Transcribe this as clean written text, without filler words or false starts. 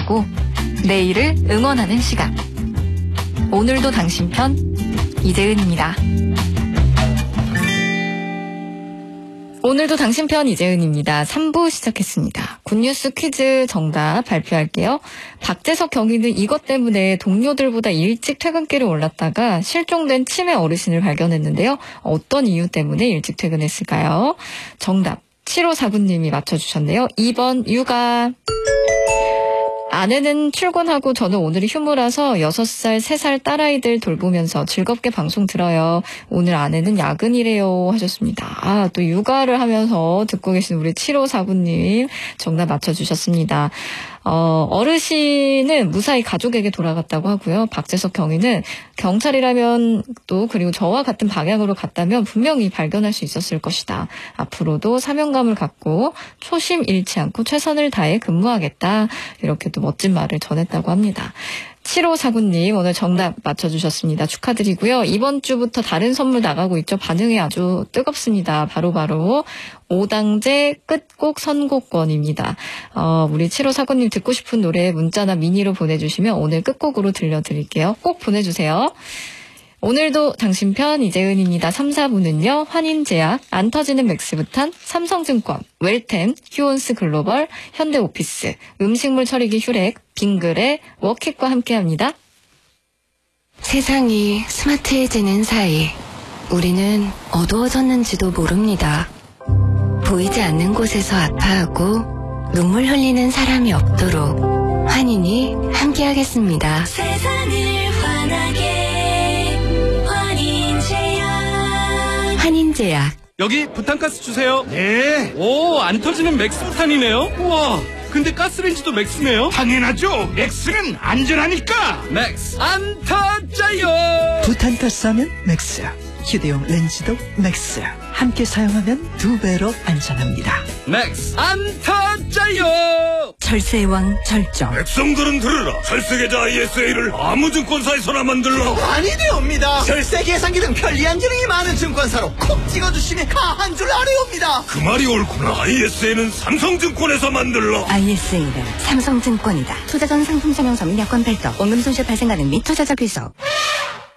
기대하고 내일을 응원하는 시간. 오늘도 당신 편 이재은입니다. 오늘도 당신 편 이재은입니다. 3부 시작했습니다. 굿뉴스 퀴즈 정답 발표할게요. 박재석 경위는 이것 때문에 동료들보다 일찍 퇴근길을 올랐다가 실종된 치매 어르신을 발견했는데요. 어떤 이유 때문에 일찍 퇴근했을까요? 정답 7549님이 맞춰주셨네요. 2번 육아. 아내는 출근하고 저는 오늘이 휴무라서 6살, 3살 딸아이들 돌보면서 즐겁게 방송 들어요. 오늘 아내는 야근이래요 하셨습니다. 또 육아를 하면서 듣고 계신 우리 7549님 정답 맞춰주셨습니다. 어르신은 무사히 가족에게 돌아갔다고 하고요. 박재석 경위는 경찰이라면 또 그리고 저와 같은 방향으로 갔다면 분명히 발견할 수 있었을 것이다. 앞으로도 사명감을 갖고 초심 잃지 않고 최선을 다해 근무하겠다. 이렇게 또 멋진 말을 전했다고 합니다. 7549님 오늘 정답 맞춰주셨습니다. 축하드리고요. 이번 주부터 다른 선물 나가고 있죠. 반응이 아주 뜨겁습니다. 바로 5당제 끝곡 선곡권입니다. 우리 7549님 듣고 싶은 노래 문자나 미니로 보내주시면 오늘 끝곡으로 들려드릴게요. 꼭 보내주세요. 오늘도 당신 편 이재은입니다. 3, 4부는요. 환인제약, 안 터지는 맥스부탄, 삼성증권, 웰템, 휴온스 글로벌, 현대오피스, 음식물 처리기 휴렉, 빙그레, 워킥과 함께합니다. 세상이 스마트해지는 사이 우리는 어두워졌는지도 모릅니다. 보이지 않는 곳에서 아파하고 눈물 흘리는 사람이 없도록 환인이 함께하겠습니다. 세상을 환하게 환인제약. 여기 부탄가스 주세요. 네. 오, 안 터지는 맥스부탄이네요. 우와, 근데 가스레인지도 맥스네요. 당연하죠. 맥스는 안전하니까. 맥스 안 터져요. 부탄가스 하면 맥스야. 휴대용 렌즈도 맥스야. 함께 사용하면 2배로 안전합니다. 맥스 안 터져요. 절세의 왕 절정. 백성들은 들으라. 절세계좌 ISA를 아무 증권사에서나 만들라. 아니 되옵니다. 절세 계산기 등 편리한 기능이 많은 증권사로 콕 찍어주시면 가한 줄 아뢰옵니다. 그 말이 옳구나. ISA는 삼성증권에서 만들라. ISA는 삼성증권이다. 투자전 상품 설명서 및 약관 발급, 원금 손실 발생 가능 및 투자자 귀속.